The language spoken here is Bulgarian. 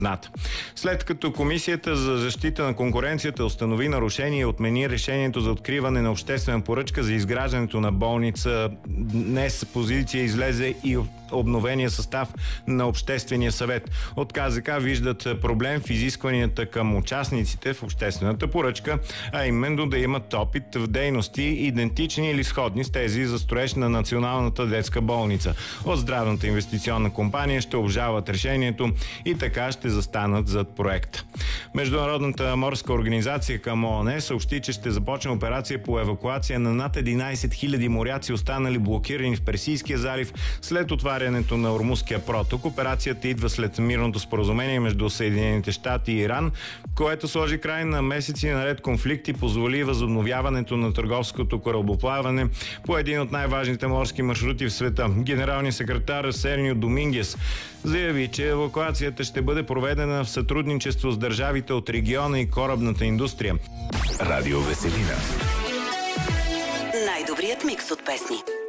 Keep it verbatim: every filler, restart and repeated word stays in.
След като Комисията за защита на конкуренцията установи нарушение и отмени решението за откриване на обществена поръчка за изграждането на болница, днес позиция излезе и обновения състав на Обществения съвет. От КЗК виждат проблем в изискванията към участниците в обществената поръчка, а именно да имат опит в дейности идентични или сходни с тези за строеж на Националната детска болница. От Здравната инвестиционна компания ще обжалват решението и така ще застанат зад проекта. Международната морска организация към ООН съобщи, че ще започне операция по евакуация на над единайсет хиляди моряци, останали блокирани в Персийския залив след отварянето на Ормузския проток. Операцията идва след мирното споразумение между Съединените щати и Иран, което сложи край на месеци наред конфликт и позволи възобновяването на търговското корабоплаване по един от най-важните морски маршрути в света. Генералният секретар Сернио Домингес заяви, че евакуацията ще бъде проведена в сътрудничество с държавите от региона и корабната индустрия. Радио Веселина. Най-добрият микс от песни.